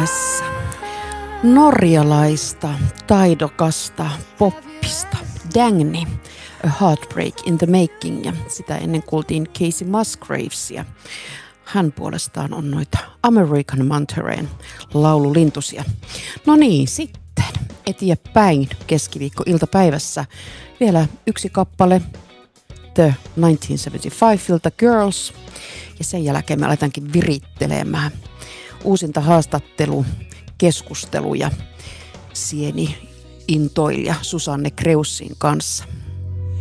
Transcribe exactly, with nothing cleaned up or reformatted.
äänessä norjalaista taidokasta poppista Dagny, A Heartbreak in the Making, ja sitä ennen kuultiin Casey Musgravesia. Hän puolestaan on noita American Montereen laululintusia. No niin, sitten eteenpäin keskiviikko-iltapäivässä vielä yksi kappale The tuhatyhdeksänsataaseitsemänkymmentäviisi-ilta Girls, ja sen jälkeen me aletankin virittelemään uusinta haastattelu, keskusteluja Sieni Intoilija Susanne Kreussin kanssa.